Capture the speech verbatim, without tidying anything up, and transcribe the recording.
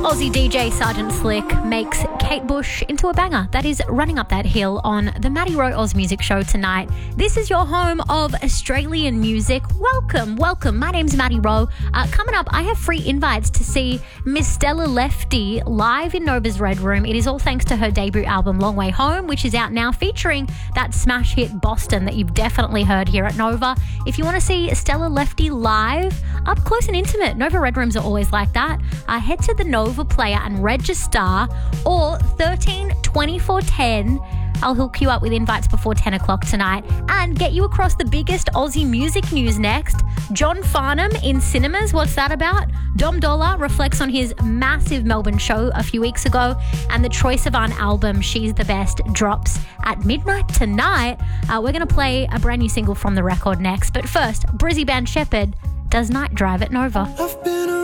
Aussie D J Sergeant Slick makes Kate Bush into a banger. That is Running Up That Hill on the Maddie Rowe Oz Music Show tonight. This is your home of Australian music. Welcome, welcome. My name's Maddie Rowe. Uh, coming up, I have free invites to see Miss Stella Lefty live in Nova's Red Room. It is all thanks to her debut album, Long Way Home, which is out now, featuring that smash hit Boston that you've definitely heard here at Nova. If you want to see Stella Lefty live, up close and intimate, Nova Red Rooms are always like that. Uh, head to the Nova Player and register, or thirteen twenty-four ten. I'll hook you up with invites before ten o'clock tonight and get you across the biggest Aussie music news next. John Farnham in cinemas. What's that about? Dom Dollar reflects on his massive Melbourne show a few weeks ago, and the Troye Sivan album, She's the Best, drops at midnight tonight. Uh, we're going to play a brand new single from the record next. But first, Brizzy Band Shepherd does Night Drive at Nova. I've been